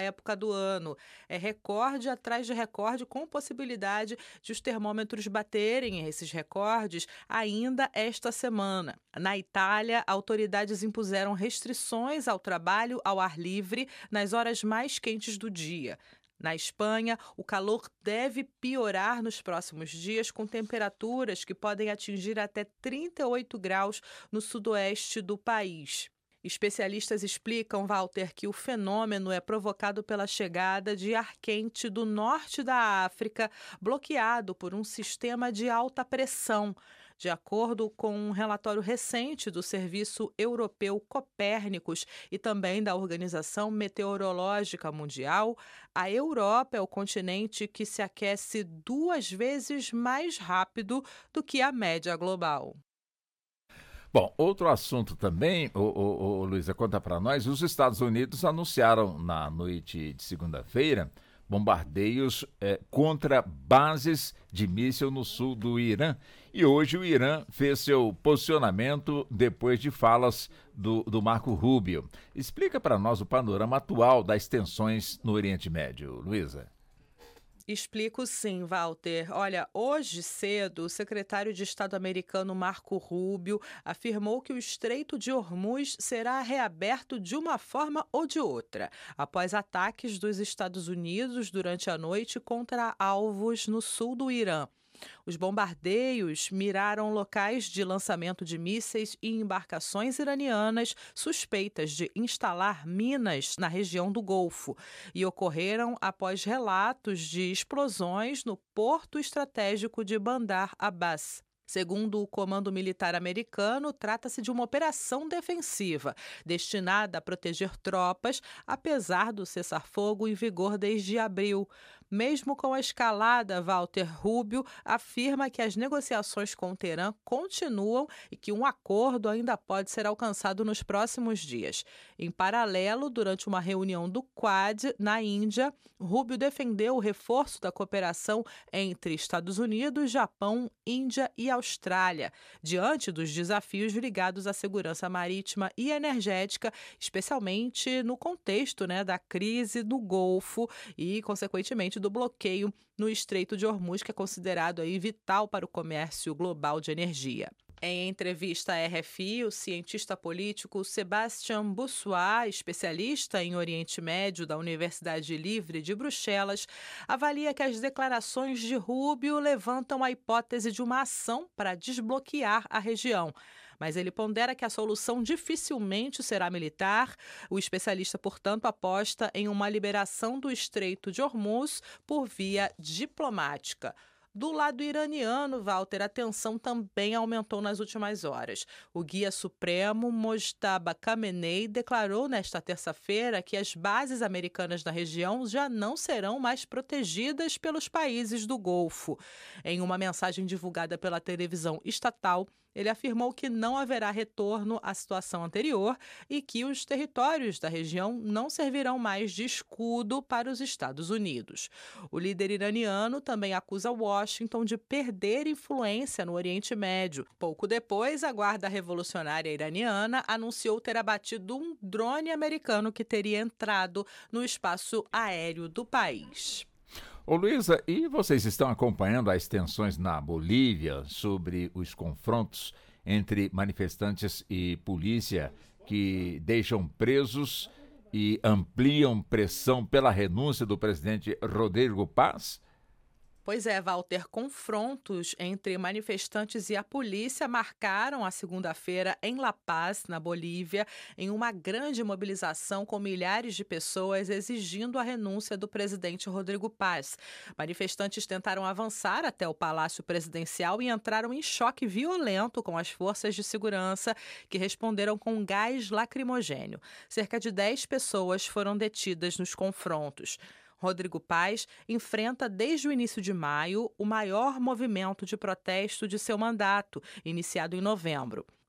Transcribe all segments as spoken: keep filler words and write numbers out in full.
época do ano. É recorde atrás de recorde, com possibilidade de os termômetros baterem esses recordes ainda esta semana. Na Itália, autoridades impuseram restrições ao trabalho ao ar livre nas horas mais quentes do dia. Na Espanha, o calor deve piorar nos próximos dias, com temperaturas que podem atingir até trinta e oito graus no sudoeste do país. Especialistas explicam, Walter, que o fenômeno é provocado pela chegada de ar quente do norte da África, bloqueado por um sistema de alta pressão. De acordo com um relatório recente do Serviço Europeu Copérnicos e também da Organização Meteorológica Mundial, a Europa é o continente que se aquece duas vezes mais rápido do que a média global. Bom, outro assunto também, ô, ô, ô, Luísa, conta para nós, os Estados Unidos anunciaram na noite de segunda-feira bombardeios eh, contra bases de míssil no sul do Irã. E hoje o Irã fez seu posicionamento depois de falas do, do Marco Rubio. Explica para nós o panorama atual das tensões no Oriente Médio, Luísa. Explico sim, Walter. Olha, hoje cedo, o secretário de Estado americano Marco Rubio afirmou que o Estreito de Hormuz será reaberto de uma forma ou de outra, após ataques dos Estados Unidos durante a noite contra alvos no sul do Irã. Os bombardeios miraram locais de lançamento de mísseis e embarcações iranianas suspeitas de instalar minas na região do Golfo e ocorreram após relatos de explosões no porto estratégico de Bandar Abbas. Segundo o Comando Militar americano, trata-se de uma operação defensiva, destinada a proteger tropas, apesar do cessar-fogo em vigor desde abril. Mesmo com a escalada, Walter Rubio afirma que as negociações com o Teherã continuam e que um acordo ainda pode ser alcançado nos próximos dias. Em paralelo, durante uma reunião do Quad, na Índia, Rubio defendeu o reforço da cooperação entre Estados Unidos, Japão, Índia e Austrália, diante dos desafios ligados à segurança marítima e energética, especialmente no contexto, né, da crise do Golfo e, consequentemente, do bloqueio no Estreito de Hormuz, que é considerado aí vital para o comércio global de energia. Em entrevista à R F I, o cientista político Sebastian Boussois, especialista em Oriente Médio da Universidade Livre de Bruxelas, avalia que as declarações de Rubio levantam a hipótese de uma ação para desbloquear a região. Mas ele pondera que a solução dificilmente será militar. O especialista, portanto, aposta em uma liberação do Estreito de Hormuz por via diplomática. Do lado iraniano, Walter, a tensão também aumentou nas últimas horas. O guia supremo, Mojtaba Khamenei, declarou nesta terça-feira que as bases americanas na região já não serão mais protegidas pelos países do Golfo. Em uma mensagem divulgada pela televisão estatal, ele afirmou que não haverá retorno à situação anterior e que os territórios da região não servirão mais de escudo para os Estados Unidos. O líder iraniano também acusa Washington de perder influência no Oriente Médio. Pouco depois, a Guarda Revolucionária Iraniana anunciou ter abatido um drone americano que teria entrado no espaço aéreo do país. Ô Luísa, e vocês estão acompanhando as tensões na Bolívia sobre os confrontos entre manifestantes e polícia que deixam presos e ampliam pressão pela renúncia do presidente Rodrigo Paz? Pois é, Walter, confrontos entre manifestantes e a polícia marcaram a segunda-feira em La Paz, na Bolívia, em uma grande mobilização com milhares de pessoas exigindo a renúncia do presidente Rodrigo Paz. Manifestantes tentaram avançar até o Palácio Presidencial e entraram em choque violento com as forças de segurança, que responderam com gás lacrimogênio. Cerca de dez pessoas foram detidas nos confrontos. Rodrigo Paz enfrenta desde o início de maio o maior movimento de protesto de seu mandato, iniciado em novembro.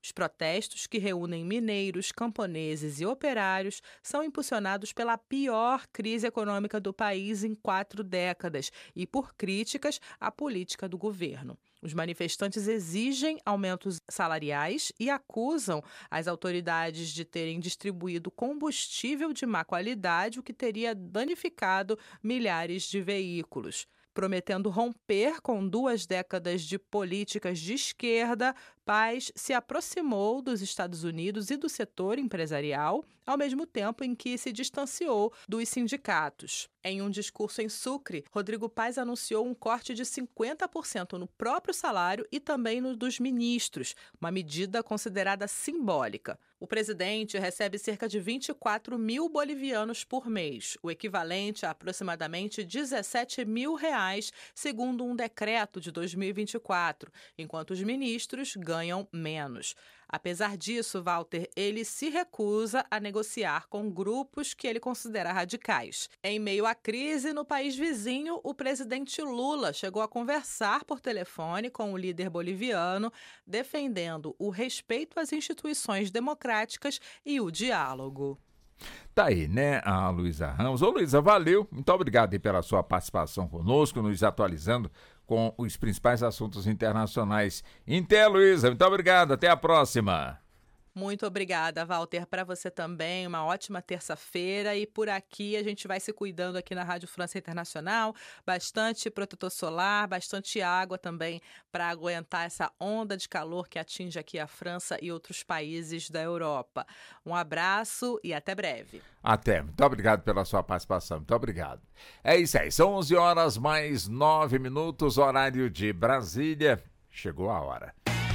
Os protestos, que reúnem mineiros, camponeses e operários, são impulsionados pela pior crise econômica do país em quatro décadas e por críticas à política do governo. Os manifestantes exigem aumentos salariais e acusam as autoridades de terem distribuído combustível de má qualidade, o que teria danificado milhares de veículos. Prometendo romper com duas décadas de políticas de esquerda, Paz se aproximou dos Estados Unidos e do setor empresarial, ao mesmo tempo em que se distanciou dos sindicatos. Em um discurso em Sucre, Rodrigo Paz anunciou um corte de cinquenta por cento no próprio salário e também no dos ministros, uma medida considerada simbólica. O presidente recebe cerca de vinte e quatro mil bolivianos por mês, o equivalente a aproximadamente dezessete mil reais, segundo um decreto de dois mil e vinte e quatro, enquanto os ministros ganham menos. Apesar disso, Walter, ele se recusa a negociar com grupos que ele considera radicais. Em meio à crise no país vizinho, o presidente Lula chegou a conversar por telefone com o líder boliviano, defendendo o respeito às instituições democráticas e o diálogo. Tá aí, né, a Luísa Ramos. Ô, Luísa, valeu. Muito obrigado aí pela sua participação conosco, nos atualizando com os principais assuntos internacionais. Então, Luísa, muito obrigado. Até a próxima. Muito obrigada, Walter. Para você também, uma ótima terça-feira. E por aqui a gente vai se cuidando aqui na Rádio França Internacional. Bastante protetor solar, bastante água também para aguentar essa onda de calor que atinge aqui a França e outros países da Europa. Um abraço e até breve. Até. Muito obrigado pela sua participação. Muito obrigado. É isso aí. São onze horas mais nove minutos, horário de Brasília. Chegou a hora.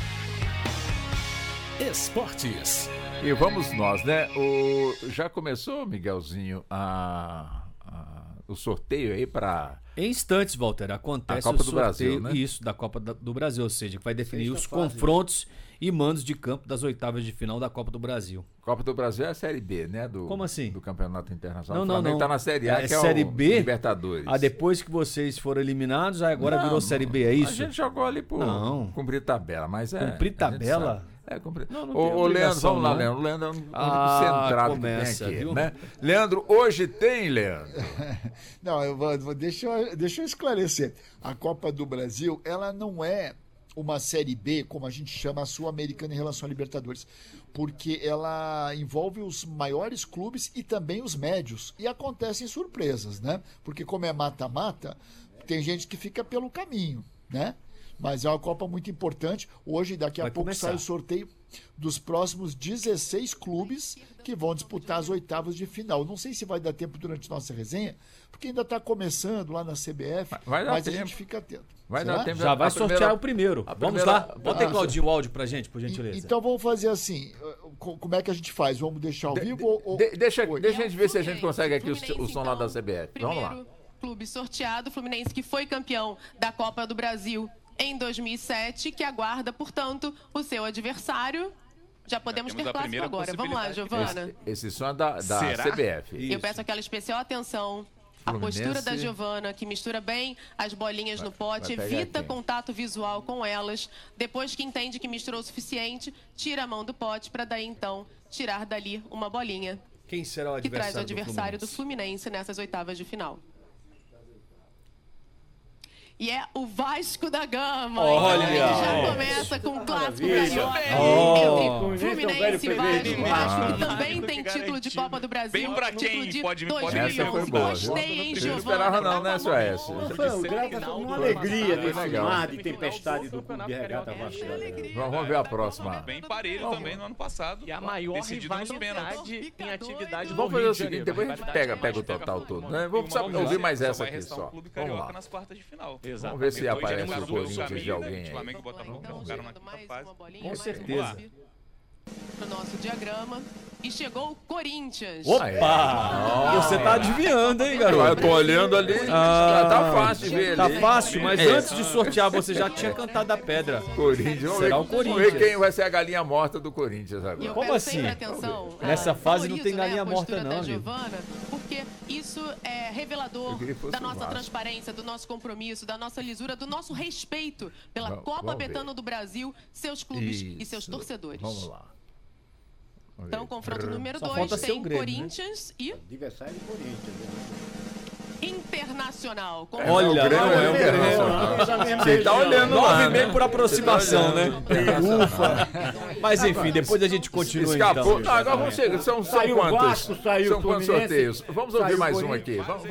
Esportes. E vamos nós, né? O, já começou, Miguelzinho, a, a, o sorteio aí para... Em instantes, Walter, acontece a Copa o do sorteio, Brasil, né? Isso, da Copa do Brasil, ou seja, que vai definir Sexta os fase. confrontos e mandos de campo das oitavas de final da Copa do Brasil. Copa do Brasil é a Série B, né? Do, Como assim? Do Campeonato Internacional. Não, não, o Flamengo não. tá na Série A, É que é Série o B? Libertadores. Ah, depois que vocês foram eliminados, aí agora Não, virou Série B, é isso? A gente jogou ali por Não. cumprir tabela, mas é... Cumprir a gente tabela? sabe. É, cumprir. Não, não Ô, tem ô, Leandro, obrigação, vamos lá, não. Leandro. O Leandro é o único Ah, centrado começa, que tem aqui, viu? né? Leandro, hoje tem, Leandro? Não, eu vou, vou- deixa, eu, deixa eu esclarecer. A Copa do Brasil, ela não é uma Série B, como a gente chama a Sul-Americana em relação à Libertadores, porque ela envolve os maiores clubes e também os médios. E acontecem surpresas, né? Porque como é mata-mata, tem gente que fica pelo caminho, né? Mas é uma Copa muito importante. Hoje, daqui a Vai pouco, começar. sai o sorteio dos próximos dezesseis clubes que vão disputar as oitavas de final. Não sei se vai dar tempo durante nossa resenha, porque ainda está começando lá na C B F, Vai dar mas tempo. a gente fica atento. Vai Será? dar tempo. Já vai A sortear primeira- o primeiro. a Vamos primeira- lá. Bota aí, Ah, Claudinho, o áudio pra gente, por E- gentileza. Então vamos fazer assim. uh, co- Como é que a gente faz? Vamos deixar ao De- vivo de- ou... ou- de- deixa, Oi. deixa a gente ver se a gente consegue aqui o, Fluminense, o som lá então, da C B F. Vamos lá. primeiro clube sorteado, Fluminense, que foi campeão da Copa do Brasil em dois mil e sete, que aguarda, portanto, o seu adversário. Já podemos temos ter a clássico primeira agora. Vamos lá, possibilidade. Giovana. Esse som é da, da Será? C B F. Isso. Eu peço aquela especial atenção. A Fluminense. postura da Giovana, que mistura bem as bolinhas no pote, vai pegar evita quem? contato visual com elas. Depois que entende que misturou o suficiente, tira a mão do pote para daí então tirar dali uma bolinha Quem será o que adversário traz o adversário do Fluminense? Fluminense nessas oitavas de final. E é o Vasco da Gama. Olha! Então, a gente já começa com um clássico carioca Oh! entre Fluminense e Vasco. Vasco que Ah. também tem título de Copa do Brasil. Bem pra título quem de pode- pode- dois mil e onze. Essa foi boa, viu? Gostei, hein, Não Giovana? esperava não, né, seu Aécio? Foi um grata, uma alegria Foi nesse legal. mar de tempestade do Clube de Regata Vasco da Gama. Vamos vamos ver a próxima. Bem parelho também no ano passado. E a maior decidido nos pênaltis. rivalidade em atividade do Vamos fazer Rio o de seguinte, Janeiro. depois a gente Rivalidade pega, pega o mais total pega todo, todo né? mundo. Vamos E saber- vamos ouvir ver, mais só essa vai aqui restar só. um clube Vamos carioca lá. nas quartas de final. Vamos ver se Dois aparece eliminaram o pelo Corinthians caminho, de alguém né? aí. Flamengo e Botafogo Então, ficaram na chegando quinta mais fase. uma bolinha, Com mais certeza. uma pro nosso diagrama. E chegou o Corinthians. Opa! Você tá adivinhando, hein, Eu garoto? tô olhando ali, já tá fácil de ver Tá ali. fácil, mas É. antes de sortear você já tinha cantado a pedra. Corinthians. Vamos ver, Será o vamos ver Corinthians. quem vai ser a galinha morta do Corinthians E eu agora. Como peço assim? sempre atenção. Nessa Eu fase não valorizo, tem né, galinha a postura morta, da não, amigo. Giovana, porque porque isso é revelador queria que fosse da o nossa Vasco. transparência, do nosso compromisso, da nossa lisura, do nosso respeito pela Vamos- Copa vamos ver. Betano do Brasil, seus clubes e seus Isso. torcedores. Vamos lá. Vamos Então, ver. confronto número Só dois falta ser tem o Grêmio, Corinthians e Adversário do Corinthians. né? Internacional. É, Olha, o Grêmio olha, é o Internacional. Essa mesma Você tá região. olhando lá, Nove e né? meio por aproximação, né? Ufa. Mas enfim, depois a gente continua Escapou. então. Não, agora vamos chegar. São, são Saiu o quantos? Vasco, saiu o São quantos Fluminense, sorteios? Vamos ouvir saiu o mais um Corinthians. aqui. Vamos,